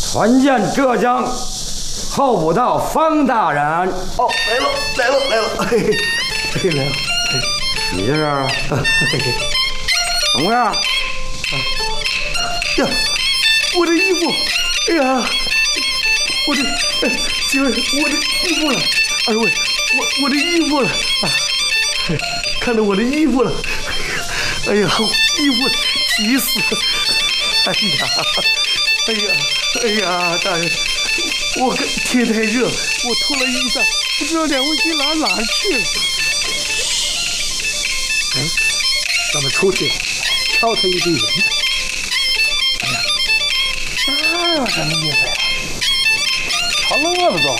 传见浙江候补道方大人。 哦，来了，嘿嘿，嘿来了。 你这是怎么回事？ 呀，我的衣服！哎呀，我的，几位，我的衣服了！二位，我的衣服了啊！看到我的衣服了！哎呀，衣服急死了！哎呀，大人，我天太热，我脱了衣裳，不知道两位去哪去了。 哎，咱们出去敲他一堆人。 哎呀，这有什么意思呀？瞧乐子都